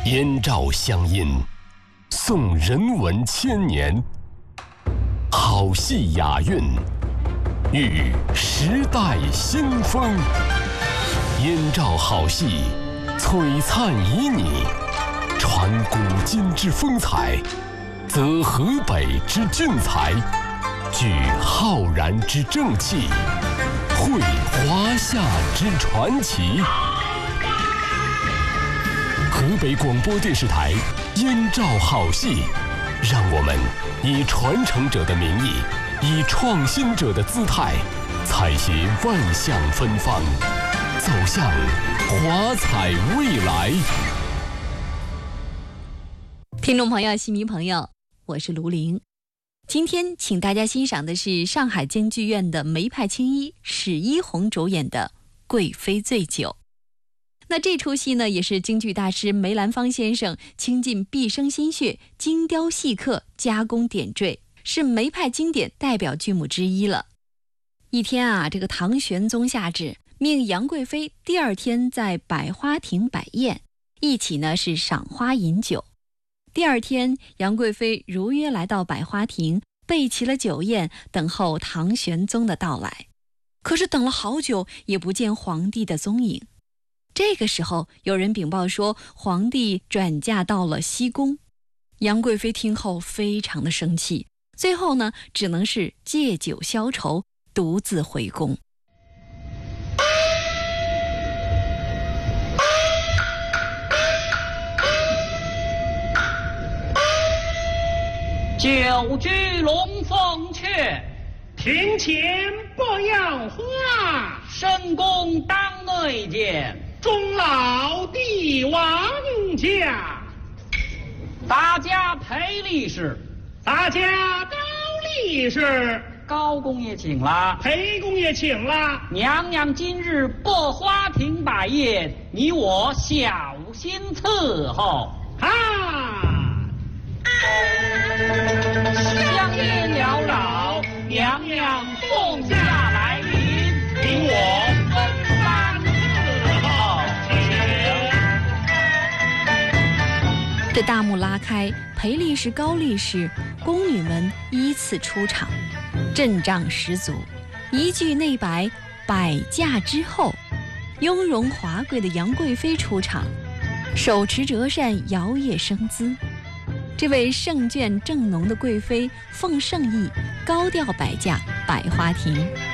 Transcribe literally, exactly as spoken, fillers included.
燕赵乡音，颂人文千年，好戏雅韵，遇时代新风。燕赵好戏，璀璨旖旎，传古今之风采，泽河北之俊才，聚浩然之正气，绘华夏之传奇。河北广播电视台燕赵好戏，让我们以传承者的名义，以创新者的姿态，采撷万象芬芳，走向华彩未来。 听众朋友、戏迷朋友，我是卢玲。今天请大家欣赏的是上海京剧院的梅派青衣史一红主演的《贵妃醉酒》。那这出戏呢，也是京剧大师梅兰芳先生倾尽毕生心血，精雕细刻，加工点缀，是梅派经典代表剧目之一了。一天啊，这个唐玄宗下旨，命杨贵妃第二天在百花亭摆宴，一起呢是赏花饮酒。第二天，杨贵妃如约来到百花亭，备齐了酒宴，等候唐玄宗的到来。可是等了好久，也不见皇帝的踪影。这个时候，有人禀报说，皇帝转嫁到了西宫。杨贵妃听后非常的生气，最后呢，只能是借酒消愁，独自回宫。 九居龙凤阙， 庭前不要花， 深宫当内监， 终老帝王家。 大家裴力士， 大家高力士， 高公爷请了， 裴公爷请了。 娘娘今日百花亭摆宴，你我小心伺候。 啊！ 香烟缭绕，娘娘奉驾来临，你我分班伺候。 这大幕拉开，裴力士、高力士、宫女们依次出场，阵仗十足。一句内白，摆驾之后，雍容华贵的杨贵妃出场，手持折扇，摇曳生姿。这位圣眷正浓的贵妃奉圣意高调摆驾百花亭。